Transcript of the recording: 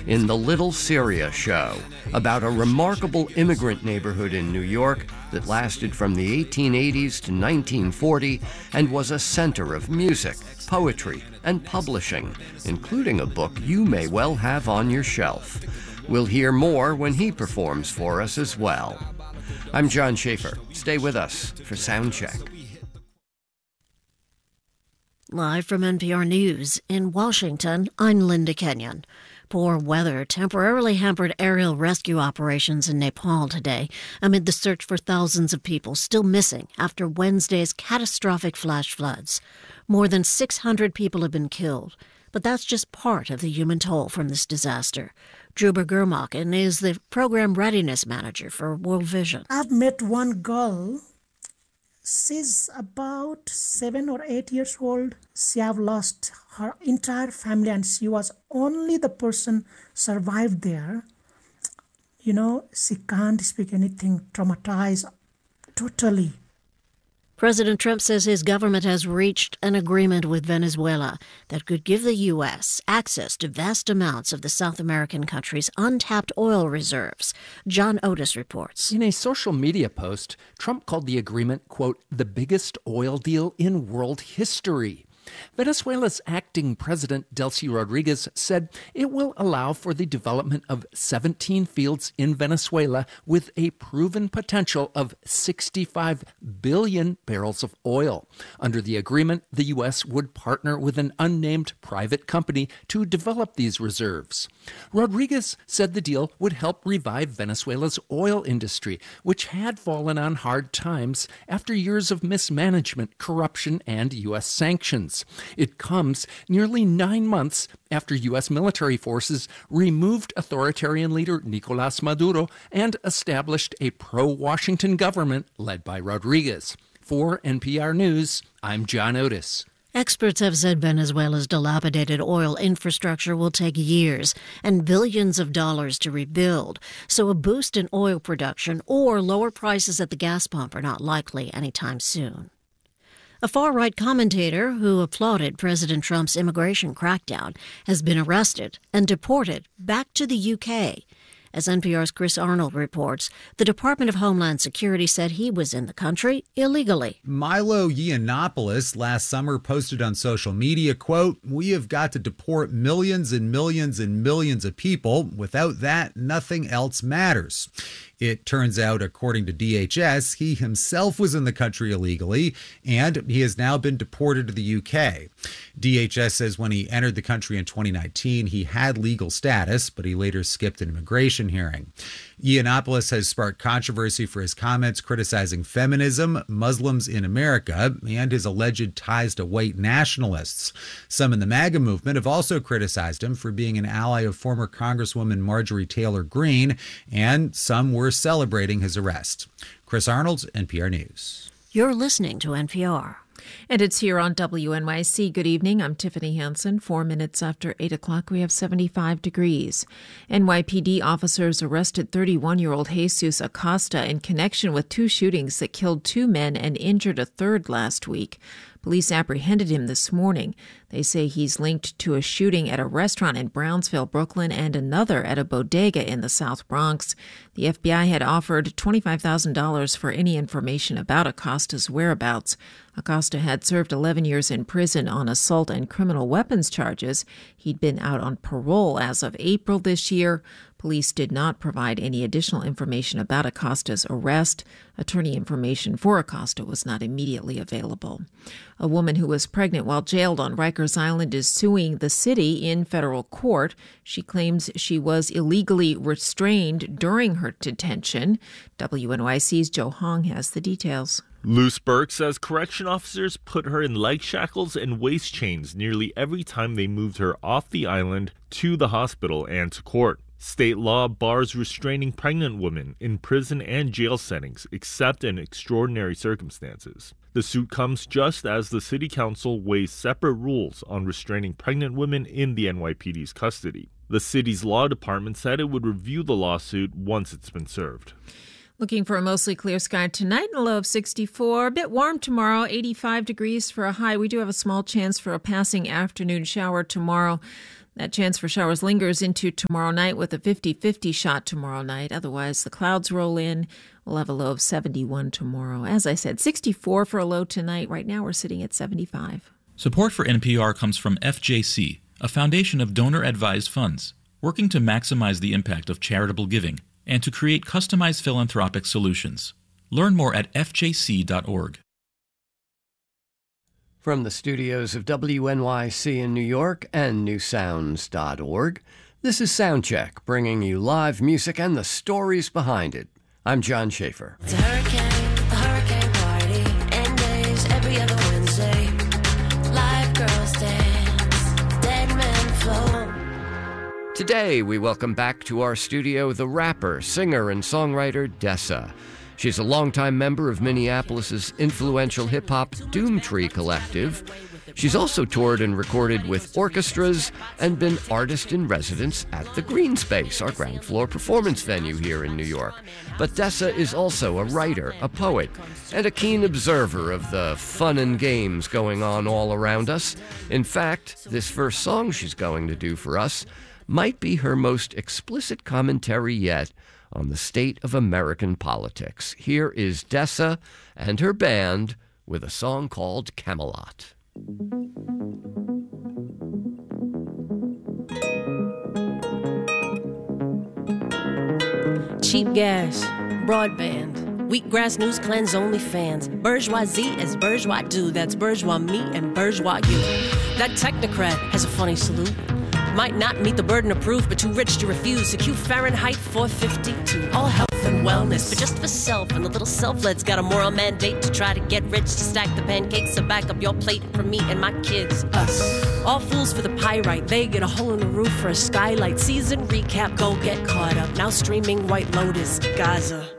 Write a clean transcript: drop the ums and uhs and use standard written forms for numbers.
in The Little Syria Show about a remarkable immigrant neighborhood in New York that lasted from the 1880s to 1940 and was a center of music, poetry, and publishing, including a book you may well have on your shelf. We'll hear more when he performs for us as well. I'm John Schaefer. Stay with us for Soundcheck. Live from NPR News in Washington, I'm Linda Kenyon. Poor weather temporarily hampered aerial rescue operations in Nepal today amid the search for thousands of people still missing after Wednesday's catastrophic flash floods. More than 600 people have been killed, but that's just part of the human toll from this disaster. Juba Gurmakin is the Program Readiness Manager for World Vision. I've met one girl. She's about 7 or 8 years old. She have lost her entire family and she was only the person survived there. You know, she can't speak anything, traumatized totally. President Trump says his government has reached an agreement with Venezuela that could give the U.S. access to vast amounts of the South American country's untapped oil reserves. John Otis reports. In a social media post, Trump called the agreement, quote, the biggest oil deal in world history. Venezuela's acting president, Delcy Rodriguez, said it will allow for the development of 17 fields in Venezuela with a proven potential of 65 billion barrels of oil. Under the agreement, the U.S. would partner with an unnamed private company to develop these reserves. Rodriguez said the deal would help revive Venezuela's oil industry, which had fallen on hard times after years of mismanagement, corruption, and U.S. sanctions. It comes nearly 9 months after U.S. military forces removed authoritarian leader Nicolás Maduro and established a pro-Washington government led by Rodriguez. For NPR News, I'm John Otis. Experts have said Venezuela's dilapidated oil infrastructure will take years and billions of dollars to rebuild, so a boost in oil production or lower prices at the gas pump are not likely anytime soon. A far-right commentator who applauded President Trump's immigration crackdown has been arrested and deported back to the UK. As NPR's Chris Arnold reports, the Department of Homeland Security said he was in the country illegally. Milo Yiannopoulos last summer posted on social media, quote, "We have got to deport millions and millions and millions of people. Without that, nothing else matters." It turns out, according to DHS, he himself was in the country illegally, and he has now been deported to the UK. DHS says when he entered the country in 2019, he had legal status, but he later skipped an immigration hearing. Yiannopoulos has sparked controversy for his comments criticizing feminism, Muslims in America, and his alleged ties to white nationalists. Some in the MAGA movement have also criticized him for being an ally of former Congresswoman Marjorie Taylor Greene, and some were celebrating his arrest. Chris Arnold, NPR News. You're listening to NPR. And it's here on WNYC. Good evening. I'm Tiffany Hansen. 4 minutes after 8 o'clock, we have 75 degrees. NYPD officers arrested 31-year-old Jesus Acosta in connection with 2 shootings that killed 2 men and injured a third last week. Police apprehended him this morning. They say he's linked to a shooting at a restaurant in Brownsville, Brooklyn, and another at a bodega in the South Bronx. The FBI had offered $25,000 for any information about Acosta's whereabouts. Acosta had served 11 years in prison on assault and criminal weapons charges. He'd been out on parole as of April this year. Police did not provide any additional information about Acosta's arrest. Attorney information for Acosta was not immediately available. A woman who was pregnant while jailed on Rikers Island is suing the city in federal court. She claims she was illegally restrained during her detention. WNYC's Joe Hong has the details. Luce Burke says correction officers put her in leg shackles and waist chains nearly every time they moved her off the island to the hospital and to court. State law bars restraining pregnant women in prison and jail settings, except in extraordinary circumstances. The suit comes just as the city council weighs separate rules on restraining pregnant women in the NYPD's custody. The city's law department said it would review the lawsuit once it's been served. Looking for a mostly clear sky tonight and a low of 64. A bit warm tomorrow, 85 degrees for a high. We do have a small chance for a passing afternoon shower tomorrow. That chance for showers lingers into tomorrow night with a 50-50 shot tomorrow night. Otherwise, the clouds roll in. We'll have a low of 71 tomorrow. As I said, 64 for a low tonight. Right now, we're sitting at 75. Support for NPR comes from FJC, a foundation of donor-advised funds, working to maximize the impact of charitable giving and to create customized philanthropic solutions. Learn more at fjc.org. From the studios of WNYC in New York and newsounds.org, this is Soundcheck, bringing you live music and the stories behind it. I'm John Schaefer. It's a hurricane party, end days every other Wednesday. Live girls dance, dead men float. Today, we welcome back to our studio the rapper, singer, and songwriter Dessa. She's a longtime member of Minneapolis's influential hip-hop Doomtree Collective. She's also toured and recorded with orchestras and been artist-in-residence at the Green Space, our ground floor performance venue here in New York. But Dessa is also a writer, a poet, and a keen observer of the fun and games going on all around us. In fact, this first song she's going to do for us might be her most explicit commentary yet on the state of American politics. Here is Dessa and her band with a song called Camelot. Cheap gas, broadband, wheatgrass news cleanse only fans. Bourgeoisie as bourgeois do, that's bourgeois me and bourgeois you. That technocrat has a funny salute. Might not meet the burden of proof, but too rich to refuse. So cue Fahrenheit 452. All health and wellness, but just for self. And the little self-led's got a moral mandate to try to get rich, to stack the pancakes and back up your plate for me and my kids, us. All fools for the pyrite, they get a hole in the roof for a skylight. Season recap, go get caught up. Now streaming White Lotus, Gaza.